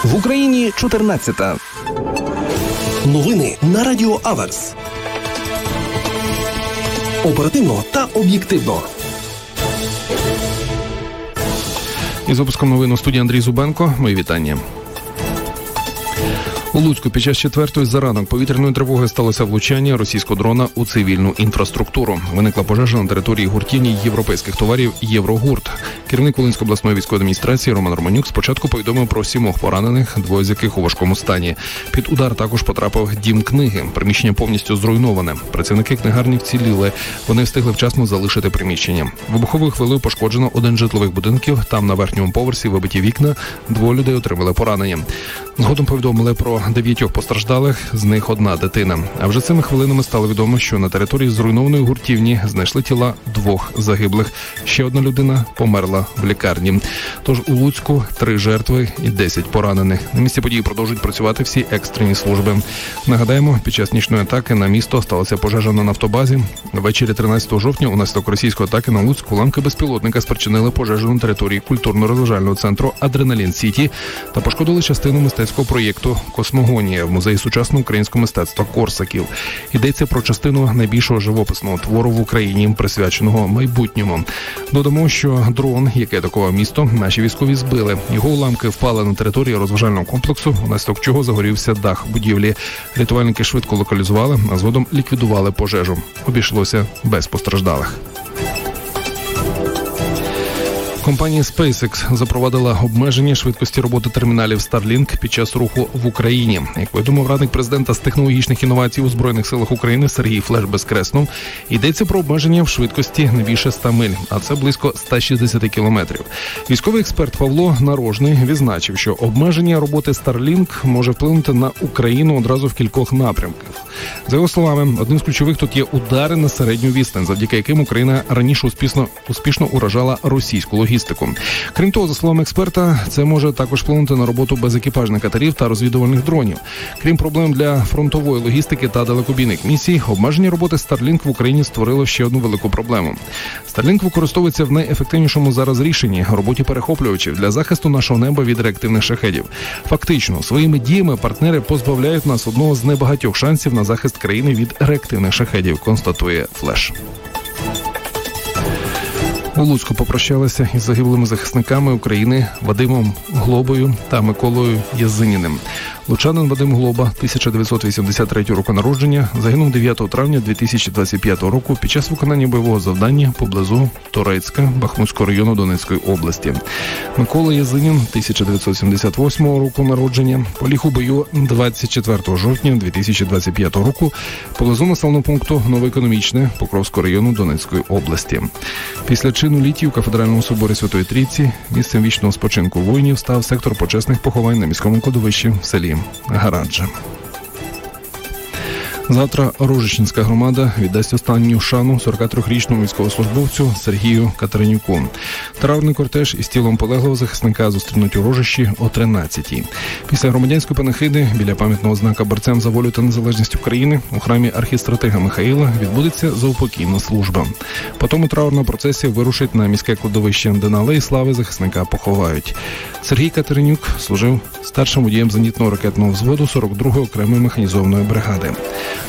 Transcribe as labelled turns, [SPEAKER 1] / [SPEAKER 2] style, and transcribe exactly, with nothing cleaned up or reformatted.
[SPEAKER 1] В Україні чотирнадцята.
[SPEAKER 2] Новини на Радіо Аверс. Оперативно та об'єктивно.
[SPEAKER 3] Із випуском новин у студії Андрій Зубенко. Мої вітання. У Луцьку під час четвертої за ранок повітряної тривоги сталося влучання російського дрона у цивільну інфраструктуру. Виникла пожежа на території гуртівні європейських товарів «Єврогурт». Керівник Волинської обласної військової адміністрації Роман Романюк спочатку повідомив про сімох поранених, двоє з яких у важкому стані. Під удар також потрапив дім книги. Приміщення повністю зруйноване. Працівники книгарні вціліли. Вони встигли вчасно залишити приміщення. Вибуховою хвилею пошкоджено один з житлових будинків. Там на верхньому поверсі вибиті вікна. Двоє людей отримали поранення. Згодом повідомили про дев'ятьох постраждалих, з них одна дитина. А вже цими хвилинами стало відомо, що на території зруйнованої гуртівні знайшли тіла двох загиблих. Ще одна людина померла в лікарні. Тож у Луцьку три жертви і десять поранених. На місці події продовжують працювати всі екстрені служби. Нагадаємо, під час нічної атаки на місто сталася пожежа на нафтобазі. Ввечері тринадцятого жовтня унаслідок російської атаки на Луцьк уламки безпілотника спричинили пожежу на території культурно-розважального центру «Адреналін Сіті» та пошкодили частину мистецького проєкту «Космогонія» в Музеї сучасного українського мистецтва Корсаків. Йдеться про частину найбільшого живописного твору в Україні, присвяченого майбутньому. Додамо, що дрон, який атакував місто, наші військові збили. Його уламки впали на території розважального комплексу, внаслідок чого загорівся дах будівлі. Рятувальники швидко локалізували, а згодом ліквідували пожежу. Обійшлося без постраждалих. Компанія SpaceX запровадила обмеження швидкості роботи терміналів Starlink під час руху в Україні. Як повідомив радник президента з технологічних інновацій у Збройних силах України Сергій Флеш Безкреснов, йдеться про обмеження в швидкості не більше ста миль, а це близько ста шістдесяти кілометрів. Військовий експерт Павло Нарожний відзначив, що обмеження роботи Starlink може вплинути на Україну одразу в кількох напрямках. За його словами, одним з ключових тут є удари на середню відстань, завдяки яким Україна раніше успішно, успішно уражала російську логістику. Крім того, за словами експерта, це може також вплинути на роботу безекіпажних катерів та розвідувальних дронів. Крім проблем для фронтової логістики та далекобійних місій, обмеження роботи Starlink в Україні створило ще одну велику проблему. Starlink використовується в найефективнішому зараз рішенні – роботі перехоплювачів для захисту нашого неба від реактивних шахедів. Фактично, своїми діями партнери позбавляють нас одного з небагатьох шансів на захист країни від реактивних шахедів, констатує Флеш. У Луцьку попрощалися із загиблими захисниками України Вадимом Глобою та Миколою Язиніним. Лучанин Вадим Глоба, тисяча дев'ятсот вісімдесят третього року народження, загинув дев'ятого травня дві тисячі двадцять п'ятого року під час виконання бойового завдання поблизу Торецька Бахмутського району Донецької області. Микола Язинін, тисяча дев'ятсот сімдесят восьмого року народження, поліг у бою двадцять четвертого жовтня дві тисячі двадцять п'ятого року поблизу населеного пункту Новоекономічне Покровського району Донецької області. Після чину літій у Кафедральному соборі Святої Трійці місцем вічного спочинку воїнів став сектор почесних поховань на міському кладовищі в селі Гараджа. Завтра Рожичинська громада віддасть останню шану сорокатрирічному військовослужбовцю Сергію Катеринюку. Траурний кортеж із тілом полеглого захисника зустрінуть у Рожищі о тринадцятій. Після громадянської панихиди біля пам'ятного знака борцям за волю та незалежність України у храмі архістратига Михаїла відбудеться заупокійна служба. Потім траурна процесія вирушить на міське кладовище, де на алеї слави захисника поховають. Сергій Катеринюк служив старшим водієм зенітного ракетного взводу сорок другої окремої механізованої бригади.